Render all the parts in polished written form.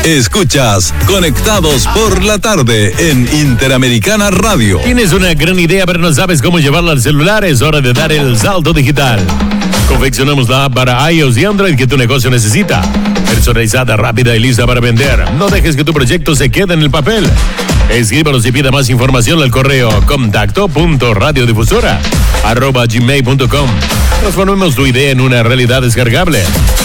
Escuchas Conectados por la Tarde en Interamericana Radio. Tienes una gran idea, pero no sabes cómo llevarla al celular. Es hora de dar el salto digital. Confeccionamos la app para iOS y Android que tu negocio necesita. Personalizada, rápida y lista para vender. No dejes que tu proyecto se quede en el papel. Escríbanos y pida más información al correo contacto.radiodifusora@gmail.com. Transformemos tu idea en una realidad descargable.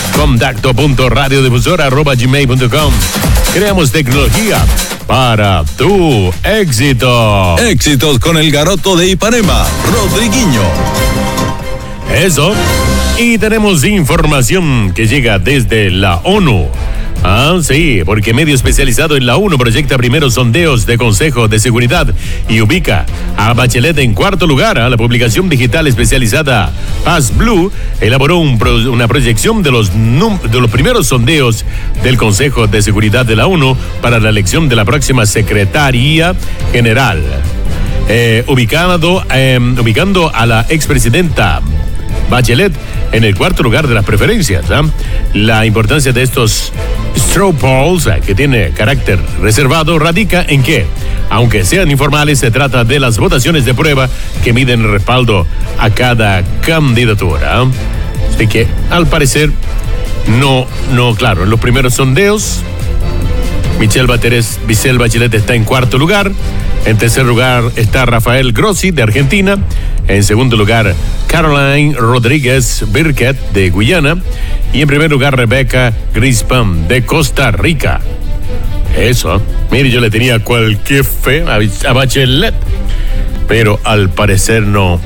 Contacto.radiodifusora@gmail.com. Creamos tecnología para tu éxito. Éxitos con el garoto de Ipanema, Rodriguinho. Eso. Y tenemos información que llega desde la ONU. Ah, sí, porque medio especializado en la ONU proyecta primeros sondeos de Consejo de Seguridad y ubica a Bachelet en cuarto lugar. La publicación digital especializada Paz Blue elaboró una proyección de los primeros sondeos del Consejo de Seguridad de la ONU para la elección de la próxima Secretaría General, ubicando a la expresidenta Bachelet en el cuarto lugar de las preferencias. La importancia de estos straw polls, que tiene carácter reservado, radica en que, aunque sean informales, se trata de las votaciones de prueba que miden el respaldo a cada candidatura. Así que, al parecer, claro, en los primeros sondeos, Michelle Bachelet está en cuarto lugar. En tercer lugar está Rafael Grossi de Argentina. En segundo lugar, Caroline Rodríguez Birket de Guyana. Y en primer lugar, Rebecca Grispan de Costa Rica. Eso, mire, yo le tenía cualquier fe a Bachelet, pero al parecer no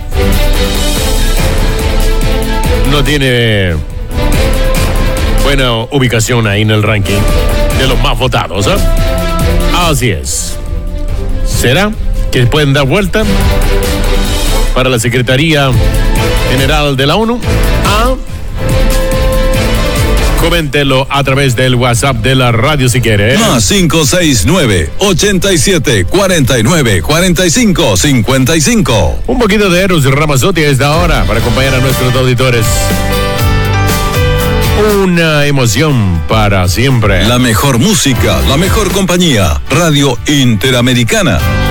tiene buena ubicación ahí en el ranking de los más votados. Así es. ¿Será que pueden dar vuelta para la Secretaría General de la ONU? Coméntelo a través del WhatsApp de la radio si quiere. Más 569-87-49-45-55. Un poquito de Eros Ramazzotti a esta hora para acompañar a nuestros auditores. Una emoción para siempre. La mejor música, la mejor compañía. Radio Interamericana.